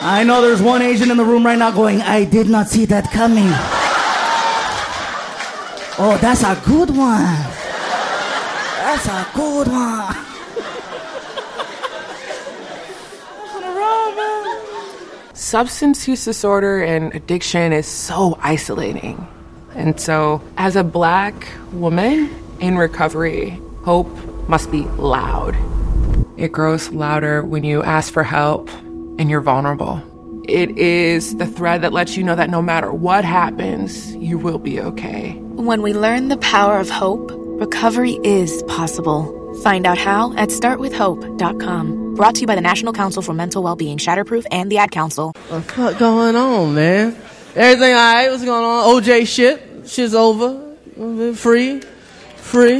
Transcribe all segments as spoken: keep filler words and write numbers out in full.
I know there's one Asian in the room right now going, I did not see that coming. Oh, that's a good one. That's a good one. Substance use disorder and addiction is so isolating. And so, as a Black woman in recovery, hope must be loud. It grows louder when you ask for help and you're vulnerable. It is the thread that lets you know that no matter what happens, you will be okay. When we learn the power of hope, recovery is possible. Find out how at start with hope dot com. Brought to you by the National Council for Mental Wellbeing, Shatterproof, and the Ad Council. What the fuck going on, man? Everything all right? What's going on? O J shit? Shit's over. Free. Free.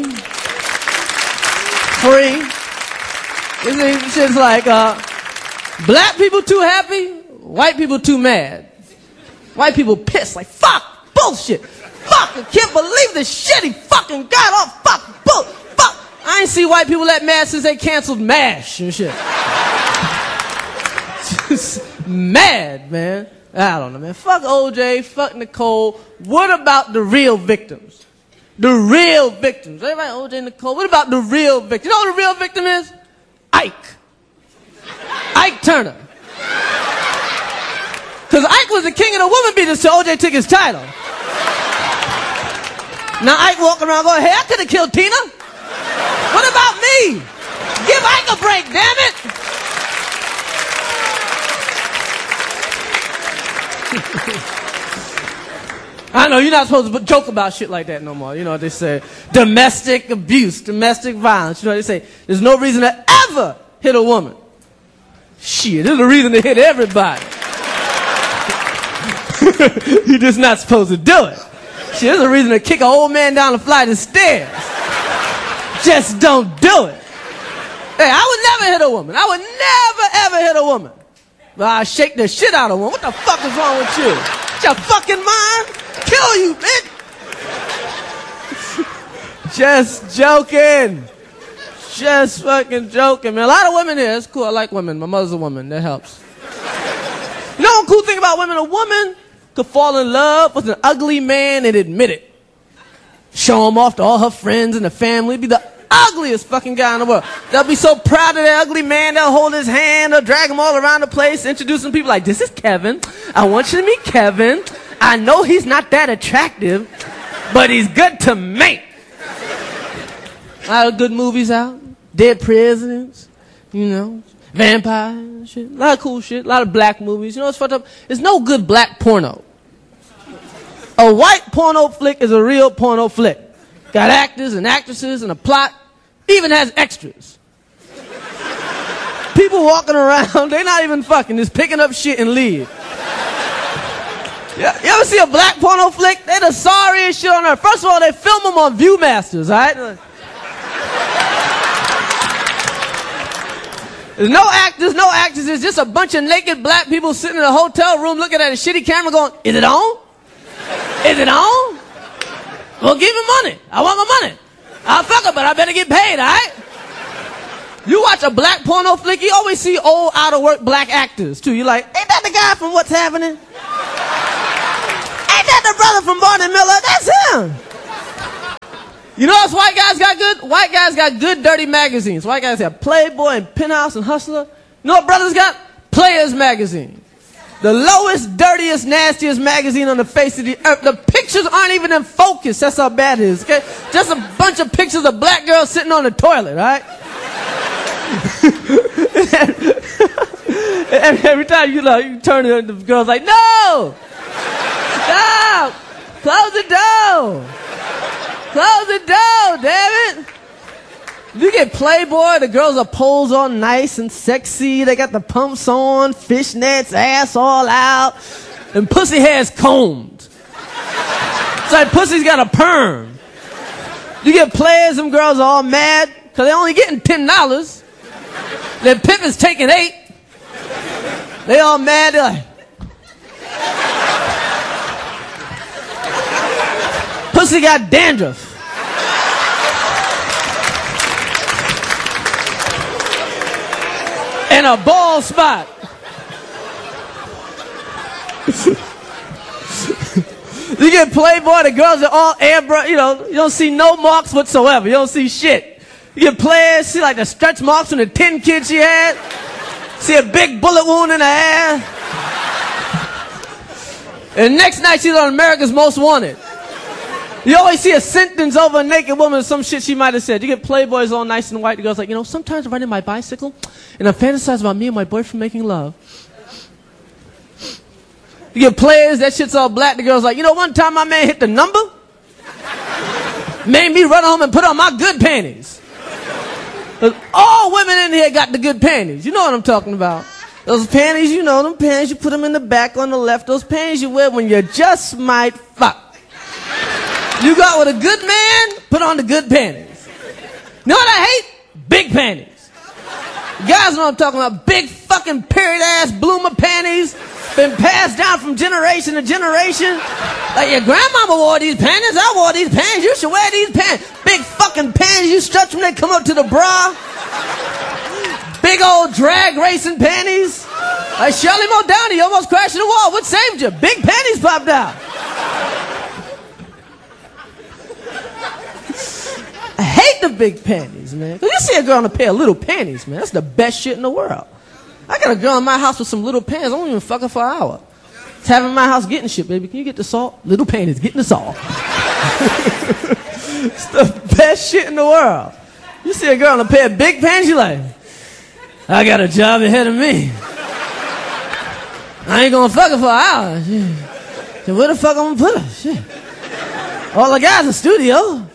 Free. This shit's like, uh, black people too happy, white people too mad. White people pissed, like, fuck, bullshit. Fuck, I can't believe this shit he fucking got off. Fuck, bull, fuck. I ain't see white people that mad since they canceled MASH and shit. Just mad, man. I don't know, man. Fuck O J, fuck Nicole. What about the real victims? The real victims. Everybody, O J, Nicole. What about the real victim? You know what the real victim is? Ike. Ike Turner. Because Ike was the king of the woman beaters till O J took his title. Now Ike walking around going, hey, I could have killed Tina. What about me? Give Ike a break, damn it. I know you're not supposed to joke about shit like that no more. You know what they say? Domestic abuse, domestic violence. You know what they say? There's no reason to ever hit a woman. Shit, there's a reason to hit everybody. You're just not supposed to do it. Shit, there's a reason to kick an old man down a flight of stairs. Just don't do it. Hey, I would never hit a woman. I would never, ever hit a woman. But I shake the shit out of one. What the fuck is wrong with you? It's your fucking mind? Kill you, bitch. Just joking. Just fucking joking, man. A lot of women here. It's cool. I like women. My mother's a woman. That helps. You know one cool thing about women? A woman could fall in love with an ugly man and admit it. Show him off to all her friends and the family. Be the ugliest fucking guy in the world. They'll be so proud of their ugly man. They'll hold his hand. They'll drag him all around the place, introducing people like, this is Kevin. I want you to meet Kevin. I know he's not that attractive, but he's good to me. A lot of good movies out. Dead presidents, you know, vampires and shit. A lot of cool shit. A lot of black movies. You know what's fucked up? There's no good black porno. A white porno flick is a real porno flick. Got actors and actresses and a plot. Even has extras. People walking around, they're not even fucking, just picking up shit and leave. Yeah, you ever see a black porno flick? They're the sorriest shit on earth. First of all, they film them on Viewmasters, all right? There's no actors, no actors. There's just a bunch of naked black people sitting in a hotel room looking at a shitty camera going, is it on? Is it on? Well, give me money. I want my money. I'll fuck her, but I better get paid, all right? You watch a black porno flick, you always see old, out-of-work black actors, too. You're like, ain't that the guy from What's Happening? Ain't that the brother from Barney Miller? That's him. You know what else white guys got good? White guys got good, dirty magazines. White guys have Playboy and Penthouse and Hustler. You know what brothers got? Players magazine. The lowest, dirtiest, nastiest magazine on the face of the earth. The pictures aren't even in focus. That's how bad it is, okay? Just a bunch of pictures of black girls sitting on the toilet, right? And every time you know, you turn to the girl's like, no! Stop! Close the door! Close the door, damn it! You get Playboy, the girls are posed all nice and sexy. They got the pumps on, fishnets, ass all out, and pussy hair's combed. It's like pussy's got a perm. You get Players, them girls are all mad because they're only getting ten dollars. Their pimp is taking eight. They all mad. They're like, pussy got dandruff. And a bald spot. You get Playboy, the girls are all airbrush, you know, you don't see no marks whatsoever. You don't see shit. You get Players, see like the stretch marks from the ten kids she had. See a big bullet wound in her ass. And next night she's on America's Most Wanted. You always see a sentence over a naked woman or some shit she might have said. You get Playboys all nice and white. The girl's like, you know, sometimes I'm riding my bicycle and I fantasize about me and my boyfriend making love. You get Players, that shit's all black. The girl's like, you know, one time my man hit the number, made me run home and put on my good panties. All women in here got the good panties. You know what I'm talking about. Those panties, you know, them panties, you put them in the back on the left. Those panties you wear when you just might fuck. You got with a good man, put on the good panties. You know what I hate? Big panties. You guys know what I'm talking about. Big fucking period-ass bloomer panties. Been passed down from generation to generation. Like your grandmama wore these panties, I wore these panties, you should wear these pants. Big fucking panties, you stretch them, they come up to the bra. Big old drag racing panties. Like Shirley Muldowney, you almost crashed in the wall. What saved you? Big panties popped out. I hate the big panties, man. Cause you see a girl in a pair of little panties, man. That's the best shit in the world. I got a girl in my house with some little panties. I won't even fuck her for an hour. It's having in my house getting shit, baby. Can you get the salt? Little panties, getting the salt. It's the best shit in the world. You see a girl in a pair of big panties, you like, I got a job ahead of me. I ain't gonna fuck her for an hour. Shit. So where the fuck I'm gonna put her? Shit. All the guys in the studio.